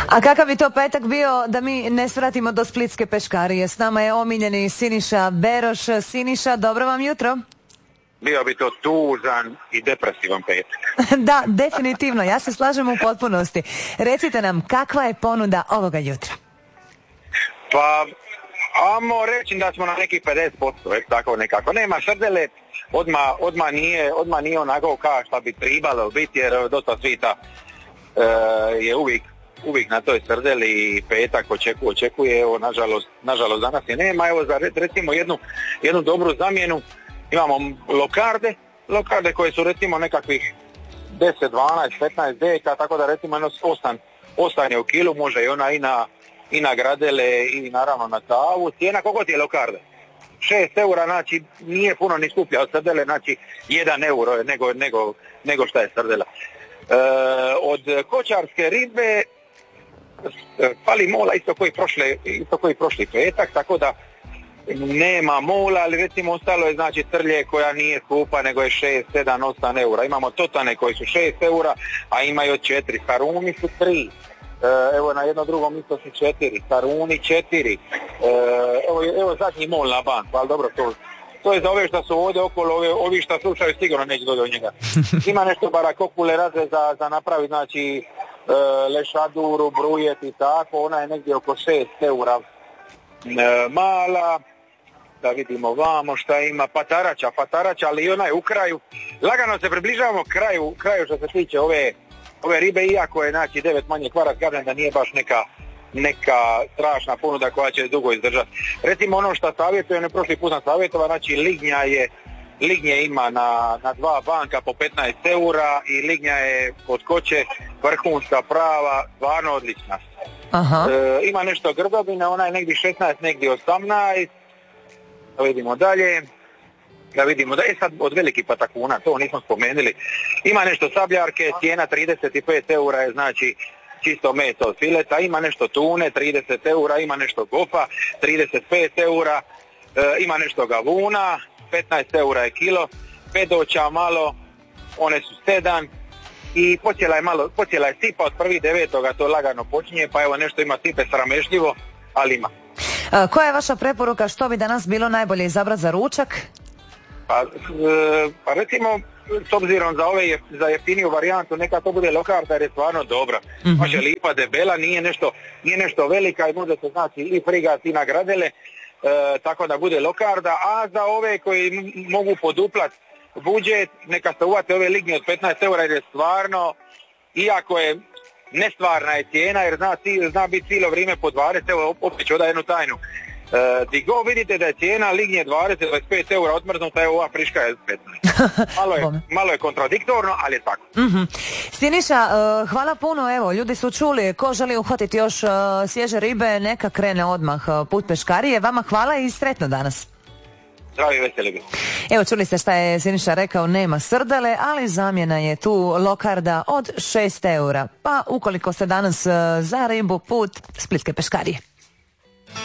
A kakav bi to petak bio da mi ne svratimo do Splitske peškarije? S nama je omiljeni Siniša Beroš. Siniša, dobro vam jutro. Bio bi to tužan i depresivan petak. Da, definitivno, ja se slažem u potpunosti. Recite nam, kakva je ponuda ovoga jutra? Pa, ajmo reći da smo na nekih 50%, tako nekako. Nema srdele, odmah nije onako kao šta bi tribalo biti, jer dosta svita je uvijek na toj srdeli i petak očekuje, evo nažalost danas je nema. Evo za recimo jednu dobru zamjenu imamo lokarde koje su recimo nekakvih 10, 12, 15 deka, tako da recimo jedno 8 je u kilu, može i ona i na gradele i naravno na tavu. Cijena koliko ti je lokarde? 6 eura, znači nije puno ni skuplja od srdele, znači 1 euro je nego šta je srdela. Od kočarske ribe fali mola isto koji prošli petak, tako da nema mola, ali recimo ostalo je znači trlje koja nije skupa nego je 6, 7, 8 eura. Imamo totane koji su 6 eura, a imaju 4. Haruni su 3. Evo na jedno drugo mjesto su 4. Haruni 4. Evo zadnji mol na banku, ali dobro to je za ove što su ovdje okolo, ovi što slušaju sigurno neće doći do njega. Ima nešto barakokule raze za napraviti, znači lešaduru, brujet i tako, ona je negdje oko 6 eura mala. Da vidimo vamo šta ima, patarača, ali i ona je u kraju. Lagano se približavamo kraju što se tiče ove ribe, iako je znači 9 manje kvara, kažem da nije baš neka strašna ponuda koja će dugo izdržati. Recimo ono što savjetujem, prošli put sam savjetovao, znači lignje ima na 2 banka po 15 eura i lignja je kod koče vrhunska, prava, stvarno odlična. Aha. Ima nešto grdobine, ona je negdje 16, negdje 18. Da vidimo dalje. Sad od velikih patakuna, to nismo spomenuli. Ima nešto sabljarke, cijena 35 eura je znači čisto meso od fileta, ima nešto tune 30 eura, ima nešto gofa 35 eura, ima nešto gavuna 15 eura je kilo, pedoća malo, one su 7 i počela je sipa od 1.9. to lagano počinje, pa evo nešto ima sipe sramešljivo, ali ima. Koja je vaša preporuka, što bi danas bilo najbolje izabrati za ručak? Pa recimo, s obzirom za jeftiniju varijantu, neka to bude lokarda jer je stvarno dobra. Može lipa, debela, nije nešto velika i može se znači i frigati i na gradele, tako da bude lokarda, a za ove koji mogu poduplat budžet, neka se uvate ove lignje od 15 eura jer je stvarno, iako je nestvarna je cijena jer zna biti cijelo vrijeme po 20, evo opet ću da jednu tajnu. Di go vidite da je cijena lignje 20-25 eura odmrznuta, evo ova friška je 15. Malo je kontradiktorno, ali je tako. Siniša, hvala puno, evo, ljudi su čuli, ko želi uhvatiti još svježe ribe, neka krene odmah put peškarije. Vama hvala i sretno danas. Zdravi, veseli. Evo, čuli ste šta je Siniša rekao, nema srdele, ali zamjena je tu lokarda od 6 eura. Pa ukoliko ste danas za ribu, put Splitske peškarije.